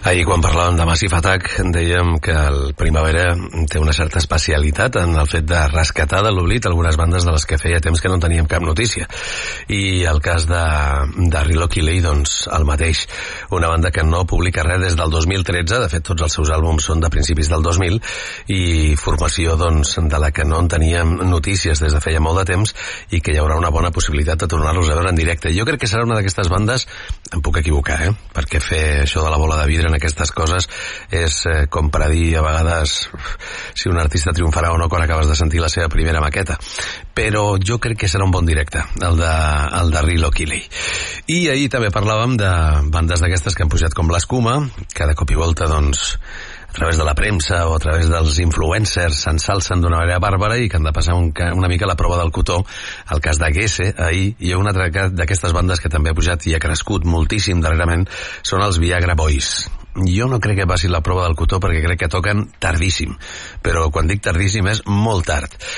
Ahir, quan parlàvem de Massive Attack, dèiem que el Primavera té una certa especialitat en el fet de rescatar de l'oblit algunes bandes de les que feia temps que no teníem cap notícia. I el cas de Rilo Kiley, doncs, el mateix. Una banda que no publica res des del 2013, de fet, tots els seus àlbums són de principis del 2000, i formació, doncs, de la que no en teníem notícies des de feia molt de temps i que hi haurà una bona possibilitat de tornar-los a veure en directe. Jo crec que serà una d'aquestes bandes, em puc equivocar, perquè fer això de la bola de vidre en aquestes coses és com per a dir a vegades si un artista triomfarà o no quan acabes de sentir la seva primera maqueta, però jo crec que serà un bon directe el de Rilo Kiley. I ahir també parlàvem de bandes d'aquestes que han pujat com l'Escuma, que de cop i volta, doncs, a través de la premsa o a través dels influencers s'ensalcen d'una manera bàrbara i que han de passar una mica la prova del cotó. El cas de Gese, ahir, i una altra d'aquestes bandes que també ha pujat i ha crescut moltíssim darrerament són els Viagra Boys. Jo no crec que passi la prova del cotó perquè crec que toquen tardíssim, però quan dic tardíssim és molt tard.